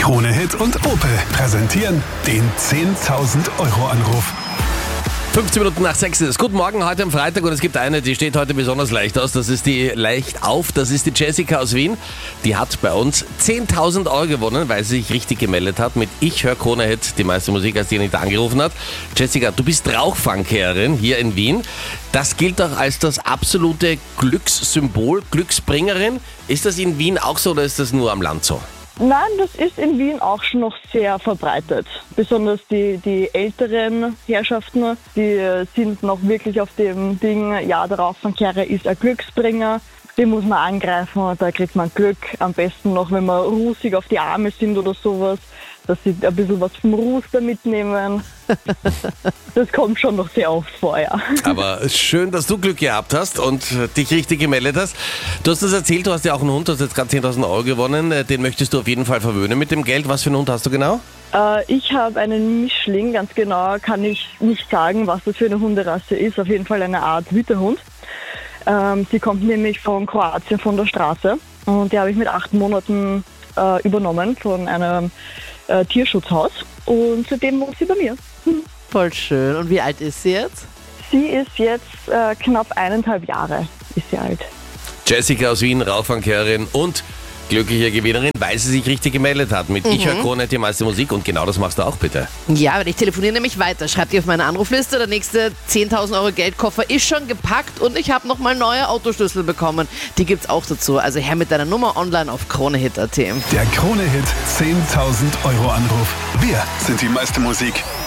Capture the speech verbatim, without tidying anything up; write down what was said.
Krone Hit und Opel präsentieren den zehntausend Euro Anruf. fünfzehn Minuten nach sechs ist es. Guten Morgen, heute am Freitag, und es gibt eine, die steht heute besonders leicht aus. Das ist die leicht auf, das ist die Jessica aus Wien. Die hat bei uns zehntausend Euro gewonnen, weil sie sich richtig gemeldet hat mit Ich höre Krone Hit, die meiste Musik, als die nicht angerufen hat. Jessica, du bist Rauchfangkehrerin hier in Wien. Das gilt auch als das absolute Glückssymbol, Glücksbringerin. Ist das in Wien auch so oder ist das nur am Land so? Nein, das ist in Wien auch schon noch sehr verbreitet. Besonders die, die älteren Herrschaften, die sind noch wirklich auf dem Ding, ja, der Rauchfangkehrer ist ein Glücksbringer, den muss man angreifen, da kriegt man Glück. Am besten noch, wenn wir rusig auf die Arme sind oder sowas, dass sie ein bisschen was vom Ruster mitnehmen. Das kommt schon noch sehr oft vor, ja. Aber schön, dass du Glück gehabt hast und dich richtig gemeldet hast. Du hast das erzählt, du hast ja auch einen Hund, du hast jetzt gerade zehntausend Euro gewonnen. Den möchtest du auf jeden Fall verwöhnen mit dem Geld. Was für einen Hund hast du genau? Äh, ich habe einen Mischling, ganz genau kann ich nicht sagen, was das für eine Hunderasse ist. Auf jeden Fall eine Art Wütehund. Ähm, sie kommt nämlich von Kroatien, von der Straße. Und die habe ich mit acht Monaten äh, übernommen von einem äh, Tierschutzhaus. Und seitdem wohnt sie bei mir. Hm. Voll schön. Und wie alt ist sie jetzt? Sie ist jetzt äh, knapp eineinhalb Jahre ist sie alt. Jessica aus Wien, Rauchfangkehrerin und glückliche Gewinnerin, weil sie sich richtig gemeldet hat mit mhm. Ich höre Krone Hit, die meiste Musik, und genau das machst du auch, bitte. Ja, weil ich telefoniere nämlich weiter. Schreib dir auf meine Anrufliste, der nächste zehntausend Euro Geldkoffer ist schon gepackt und ich habe nochmal neue Autoschlüssel bekommen. Die gibt's auch dazu. Also her mit deiner Nummer online auf kronehit punkt at. Der Krone Hit zehntausend Euro Anruf. Wir sind die meiste Musik.